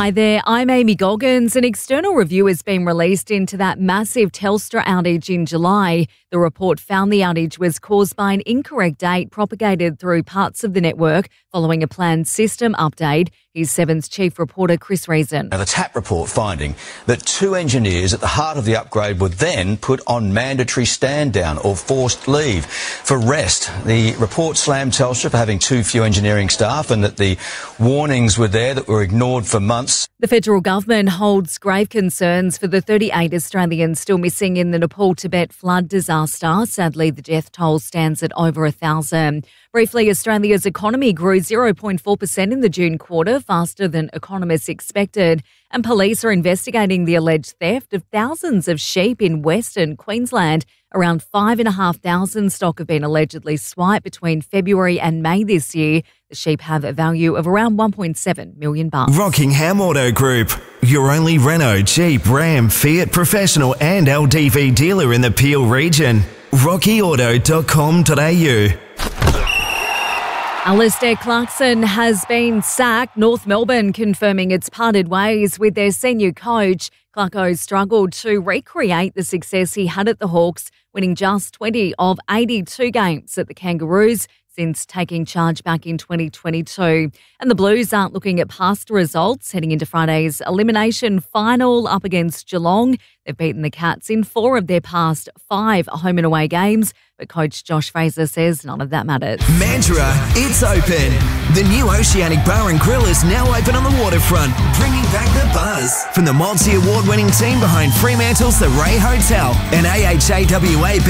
Hi there, I'm Amy Goggins. An external review has been released into that massive Telstra outage in July. The report found the outage was caused by an incorrect date propagated through parts of the network following a planned system update. Here's Seven's chief reporter Chris Reason. Now, the TAP report finding that 2 engineers at the heart of the upgrade were then put on mandatory stand down or forced leave for rest. The report slammed Telstra for having too few engineering staff and that the warnings were there that were ignored for months. The federal government holds grave concerns for the 38 Australians still missing in the Nepal-Tibet flood disaster. Sadly, the death toll stands at over 1,000. Briefly, Australia's economy grew 0.4% in the June quarter, faster than economists expected. And police are investigating the alleged theft of thousands of sheep in Western Queensland. Around 5,500 stock have been allegedly swiped between February and May this year. The sheep have a value of around $1.7 million. Rockingham Auto Group, your only Renault, Jeep, Ram, Fiat professional and LDV dealer in the Peel region. rockyauto.com.au. Alistair Clarkson has been sacked. North Melbourne confirming it's parted ways with their senior coach. Clarko struggled to recreate the success he had at the Hawks, winning just 20 of 82 games at the Kangaroos since taking charge back in 2022. And the Blues aren't looking at past results heading into Friday's elimination final up against Geelong. They've beaten the Cats in 4 of their past 5 home and away games, but coach Josh Fraser says none of that matters. Mandurah, it's open. The new Oceanic Bar and Grill is now open on the waterfront, bringing back the buzz. From the multi-award-winning team behind Fremantle's The Ray Hotel and AHAWA